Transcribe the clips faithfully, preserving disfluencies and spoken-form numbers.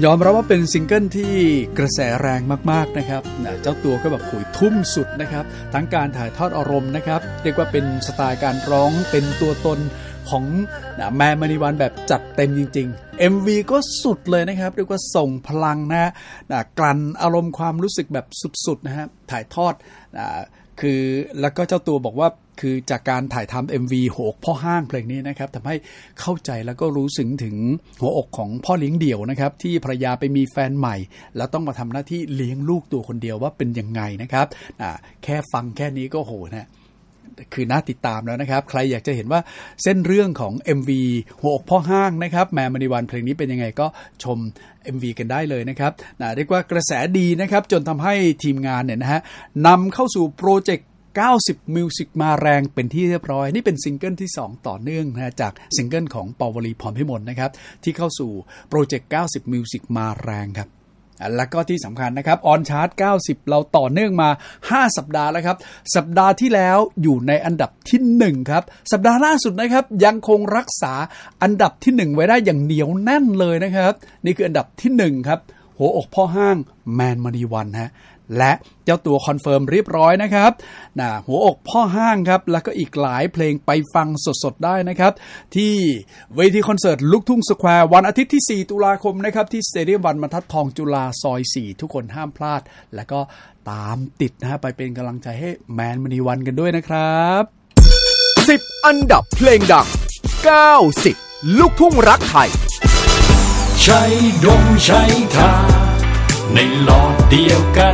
ยอมรับว่าเป็นซิงเกิลที่กระแสแรงมากๆนะครับเจ้าตัวก็แบบขุยทุ่มสุดนะครับทั้งการถ่ายทอดอารมณ์นะครับเรียกว่าเป็นสไตล์การร้องเป็นตัวตนของแมนมณีวันแบบจัดเต็มจริงๆ เอ็ม วี ก็สุดเลยนะครับเรียกว่าส่งพลังนะกลั่นอารมณ์ความรู้สึกแบบสุดๆนะฮะถ่ายทอดคือแล้วก็เจ้าตัวบอกว่าคือจากการถ่ายทำ เอ็ม วี หัวอกพ่อห้างเพลงนี้นะครับทำให้เข้าใจแล้วก็รู้สึกถึงหัวอกของพ่อเลี้ยงเดี่ยวนะครับที่ภรรยาไปมีแฟนใหม่แล้วต้องมาทำหน้าที่เลี้ยงลูกตัวคนเดียวว่าเป็นยังไงนะครับแค่ฟังแค่นี้ก็โหนะคือน่าติดตามแล้วนะครับใครอยากจะเห็นว่าเส้นเรื่องของ เอ็ม วี หัวอกพ่อห้างนะครับแมนมณีวันเพลงนี้เป็นยังไงก็ชม เอ็ม วี กันได้เลยนะครับเรียกว่ากระแสดีนะครับจนทำให้ทีมงานเนี่ยนะฮะนำเข้าสู่โปรเจกต์เก้าสิบ Music มาแรงเป็นที่เรียบร้อยนี่เป็นซิงเกิลที่สองต่อเนื่องนะจากซิงเกิลของปวลีพรพิมลนะครับที่เข้าสู่โปรเจกต์เก้าสิบ Music มาแรงครับแล้วก็ที่สำคัญนะครับออนชาร์ตเก้าสิบเราต่อเนื่องมาห้าสัปดาห์แล้วครับสัปดาห์ที่แล้วอยู่ในอันดับที่หนึ่งครับสัปดาห์ล่าสุดนะครับยังคงรักษาอันดับที่หนึ่งไว้ได้อย่างเหนียวแน่นเลยนะครับนี่คืออันดับที่หนึ่งครับหัวอกพ่อห้างแมนมณีวันฮะและเจ้าตัวคอนเฟิร์มเรียบร้อยนะครับนะหัวอกพ่อห้างครับแล้วก็อีกหลายเพลงไปฟังสดๆได้นะครับที่เวทีคอนเสิร์ตลูกทุ่งสแควร์วันอาทิตย์ที่สี่ตุลาคมนะครับที่สเตเดียมวันบรรทัดทองจุฬาซอยสี่ทุกคนห้ามพลาดแล้วก็ตามติดนะฮะไปเป็นกำลังใจให้แมนมณีวันกันด้วยนะครับสิบอันดับเพลงดังเก้าสิบลูกทุ่งรักไทยใช้ดมใช้ทาในหลอดเดียวกัน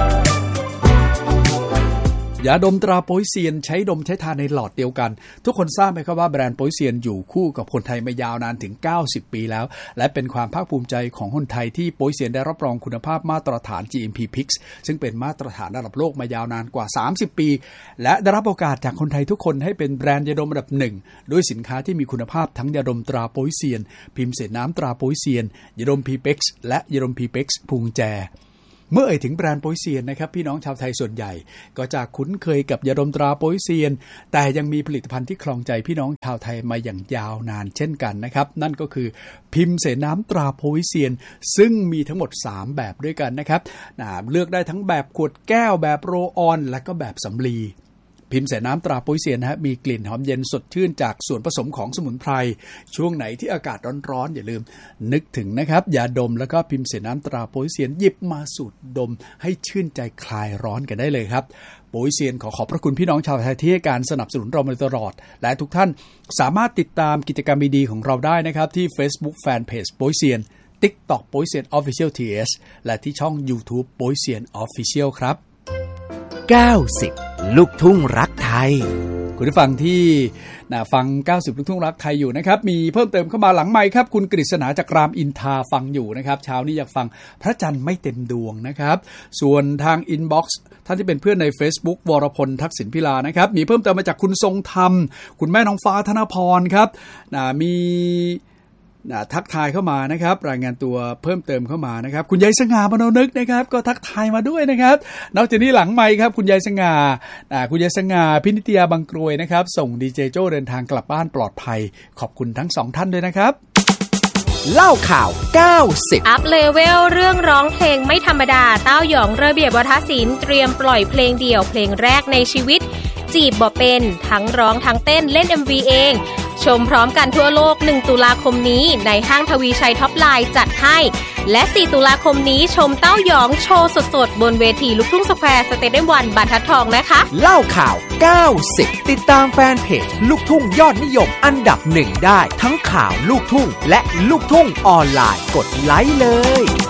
ยาดมตราโป๊ยเซียนใช้ดมใช้ทาในหลอดเดียวกันทุกคนทราบไหมครับว่าแบรนด์โป๊ยเซียนอยู่คู่กับคนไทยมายาวนานถึงเก้าสิบปีแล้วและเป็นความภาคภูมิใจของคนไทยที่โป๊ยเซียนได้รับรองคุณภาพมาตรฐาน จี เอ็ม พี พี ไอ เอ็กซ์ ซึ่งเป็นมาตรฐานระดับโลกมายาวนานกว่าสามสิบปีและได้รับโอกาสจากคนไทยทุกคนให้เป็นแบรนด์ยาดมระดับหนึ่งด้วยสินค้าที่มีคุณภาพทั้งยาดมตราโป๊ยเซียนพิมพ์เศษน้ำตราโป๊ยเซียนยาดม พี พี ไอ เอ็กซ์ และยาดม พี พี ไอ เอ็กซ์ พุงแจเมื่อเอ่ยถึงแบรนด์โป๊ยเซียนนะครับพี่น้องชาวไทยส่วนใหญ่ก็จะคุ้นเคยกับยาดมตราโป๊ยเซียนแต่ยังมีผลิตภัณฑ์ที่ครองใจพี่น้องชาวไทยมาอย่างยาวนานเช่นกันนะครับนั่นก็คือพิมพ์เสนน้ำตราโป๊ยเซียนซึ่งมีทั้งหมดสามแบบด้วยกันนะครับเลือกได้ทั้งแบบขวดแก้วแบบโรลออนและก็แบบสำลีพิมพ์เสน้ำตราโป๊ยเซียนนะฮะมีกลิ่นหอมเย็นสดชื่นจากส่วนผสมของสมุนไพรช่วงไหนที่อากาศร้อนๆอย่าลืมนึกถึงนะครับยาดมแล้วก็พิมพ์เสน้ำตราโป๊ยเซียนหยิบมาสูดดมให้ชื่นใจคลายร้อนกันได้เลยครับโป๊ยเซียนขอขอบพระคุณพี่น้องชาวไทยที่ให้การสนับสนุนเรามาตลอดและทุกท่านสามารถติดตามกิจกรรมดีๆของเราได้นะครับที่ Facebook Fanpage โป๊ยเซียน TikTok โป๊ยเซียน Official ที เอช และที่ช่อง YouTube โป๊ยเซียน Official ครับเก้าสิบลูกทุ่งรักไทยคุณผู้ฟังที่นะฟังเก้าสิบลูกทุ่งรักไทยอยู่นะครับมีเพิ่มเติมเข้ามาหลังไมค์ครับคุณกฤษณาจากรามอินทราฟังอยู่นะครับเช้านี้อยากฟังพระจันทร์ไม่เต็มดวงนะครับส่วนทางอินบ็อกซ์ท่านที่เป็นเพื่อนใน Facebook วรพลทักษิณพิลานะครับมีเพิ่มเติมมาจากคุณทรงธรรมคุณแม่น้องฟ้าธนพรครับนะมีทักทายเข้ามานะครับรายงานตัวเพิ่มเติมเข้ามานะครับคุณยายสง่ามโนนึกนะครับก็ทักทายมาด้วยนะครับนอกจากนี้หลังไมค์ครับคุณยายสง่าคุณยายสง่าพินิตยาบางกรวยนะครับส่งดีเจโจ้เดินทางกลับบ้านปลอดภัยขอบคุณทั้งสองท่านด้วยนะครับเล่าข่าวเก้าสิบอัพเลเวลเรื่องร้องเพลงไม่ธรรมดาเต้าหยองระเบียบวาทศิลป์เตรียมปล่อยเพลงเดี่ยวเพลงแรกในชีวิตจีบบ่เป็นทั้งร้องทั้งเต้นเล่น เอ็ม วี เองชมพร้อมกันทั่วโลกหนึ่งตุลาคมนี้ในห้างทวีชัยท็อปไลน์จัดให้และสี่ตุลาคมนี้ชมเต้าหยองโชว์สดๆบนเวทีลูกทุ่งสแควร์สเตเดียมวันบรรทัดทองนะคะเล่าข่าวเก้าสิบติดตามแฟนเพจลูกทุ่งยอดนิยมอันดับหนึ่งได้ทั้งข่าวลูกทุ่งและลูกทุ่งออนไลน์กดไลค์เลย